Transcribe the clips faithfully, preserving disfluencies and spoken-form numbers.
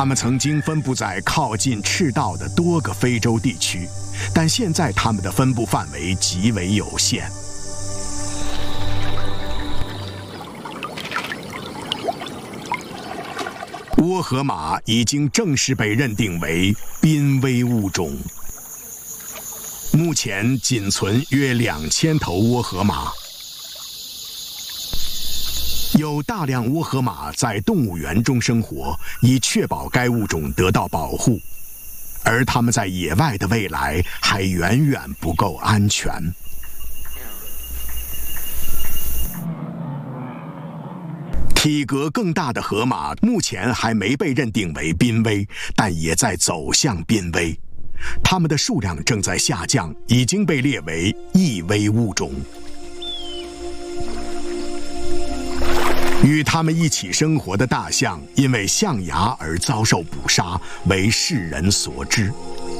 它们曾经分布在靠近赤道的多个非洲地区，但现在它们的分布范围极为有限。倭河马已经正式被认定为濒危物种。目前仅存约两千头倭河马。有大量倭河马在动物园中生活，以确保该物种得到保护，而它们在野外的未来还远远不够安全。体格更大的河马目前还没被认定为濒危，但也在走向濒危。它们的数量正在下降，已经被列为易危物种。与它们一起生活的大象因为象牙而遭受捕杀，为世人所知。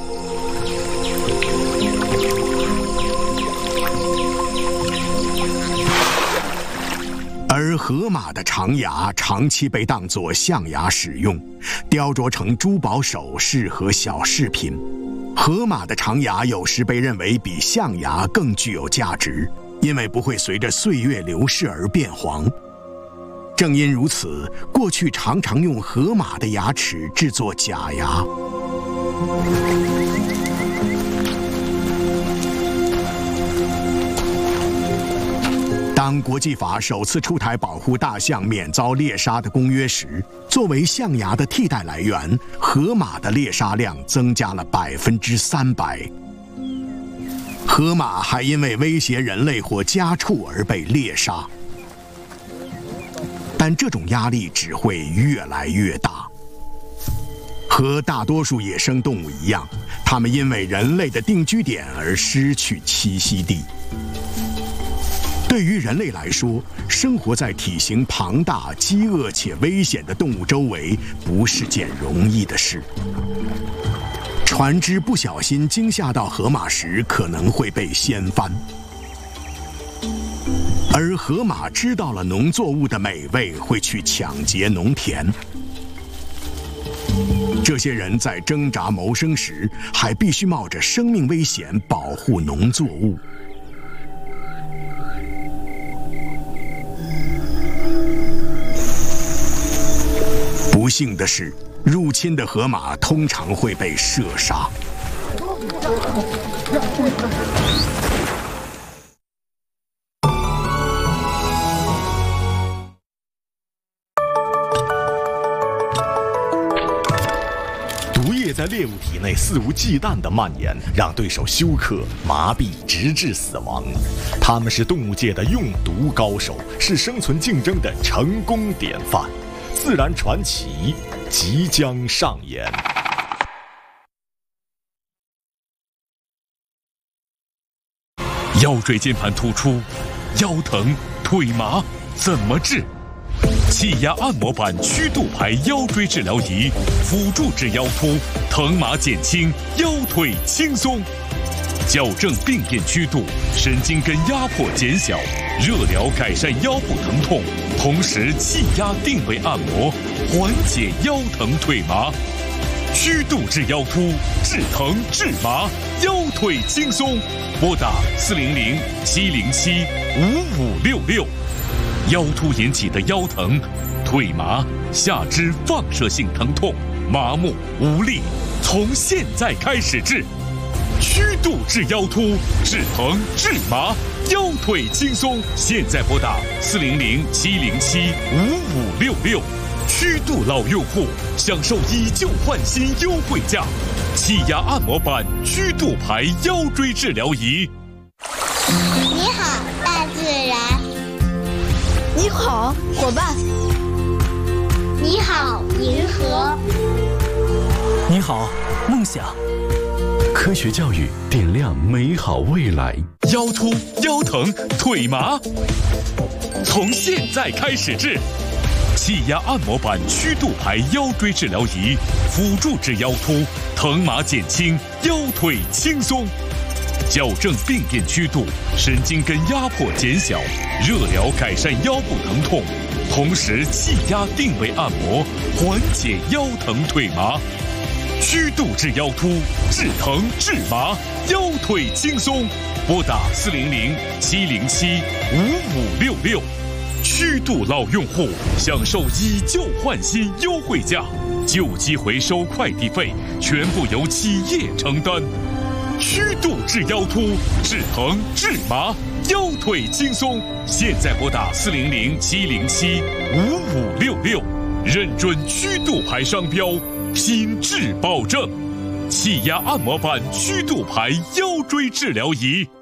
而河马的长牙长期被当作象牙使用，雕琢成珠宝首饰和小饰品。河马的长牙有时被认为比象牙更具有价值，因为不会随着岁月流逝而变黄。正因如此，过去常常用河马的牙齿制作假牙。当国际法首次出台保护大象免遭猎杀的公约时，作为象牙的替代来源，河马的猎杀量增加了百分之三百。河马还因为威胁人类或家畜而被猎杀，但这种压力只会越来越大。和大多数野生动物一样，它们因为人类的定居点而失去栖息地。对于人类来说，生活在体型庞大、饥饿且危险的动物周围不是件容易的事。船只不小心惊吓到河马时，可能会被掀翻。而河马知道了农作物的美味，会去抢劫农田。这些人在挣扎谋生时，还必须冒着生命危险保护农作物。不幸的是，入侵的河马通常会被射杀。 毒液在猎物体内肆无忌惮地蔓延，让对手休克、麻痹，直至死亡。他们是动物界的用毒高手，是生存竞争的成功典范。自然传奇即将上演。 腰椎间盘突出、腰疼、腿麻怎么治？气压按摩板曲度牌腰椎治疗仪，辅助治腰突，疼麻减轻，腰腿轻松。矫正病变曲度，神经根压迫减小，热疗改善腰部疼痛，同时气压定位按摩，缓解腰疼腿麻。曲度治腰突，治疼治麻，腰腿轻松。拨打四零零七零七五五六六。腰突引起的腰疼、腿麻、下肢放射性疼痛、麻木无力，从现在开始治。曲度治腰突，治疼治麻，腰腿轻松。现在拨打四零零七零七五五六六。曲度老用户享受以旧换新优惠价，气压按摩板曲度牌腰椎治疗仪。 你好，大自然。 你好，伙伴。 你好，银河。 你好，梦想。 科学教育点亮美好未来。 腰突、腰疼、腿麻，从现在开始治。气压按摩板曲度牌腰椎治疗仪，辅助治腰突，疼麻减轻，腰腿轻松。矫正病变曲度，神经根压迫减小，热疗改善腰部疼痛， 同时气压定位按摩，缓解腰疼腿麻。曲度治腰突，治疼治麻，腰腿轻松。拨打四零零七零七五五六六。曲度老用户享受以旧换新优惠价，旧机回收快递费全部由企业承担。曲度治腰突，治疼治麻，腰腿轻松。现在拨打四零零七零七五五六六，认准曲度牌商标，品质保证。气压按摩板曲度牌腰椎治疗仪。